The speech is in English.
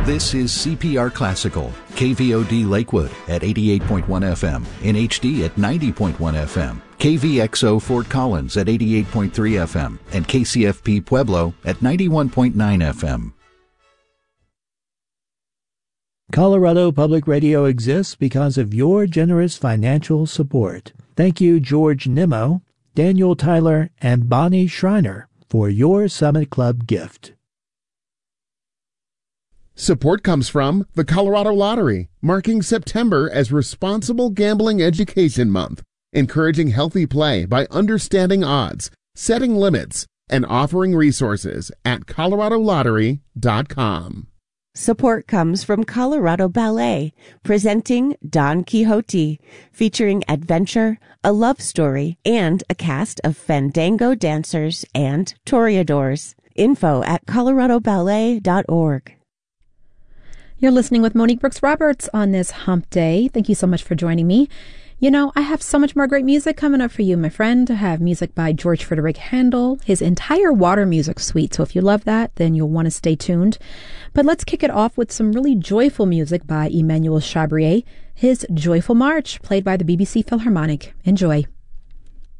This is CPR Classical, KVOD Lakewood at 88.1 FM, in HD at 90.1 FM, KVXO Fort Collins at 88.3 FM, and KCFP Pueblo at 91.9 FM. Colorado Public Radio exists because of your generous financial support. Thank you, George Nimmo, Daniel Tyler, and Bonnie Schreiner for your Summit Club gift. Support comes from the Colorado Lottery, marking September as Responsible Gambling Education Month, encouraging healthy play by understanding odds, setting limits, and offering resources at coloradolottery.com. Support comes from Colorado Ballet, presenting Don Quixote, featuring adventure, a love story, and a cast of fandango dancers and toreadors. Info at coloradoballet.org. You're listening with Monique Brooks Roberts on this hump day. Thank you so much for joining me. You know, I have so much more great music coming up for you, my friend. I have music by George Frederick Handel, his entire Water music suite. So if you love that, then you'll want to stay tuned. But let's kick it off with some really joyful music by Emmanuel Chabrier, his Joyful March, played by the BBC Philharmonic. Enjoy.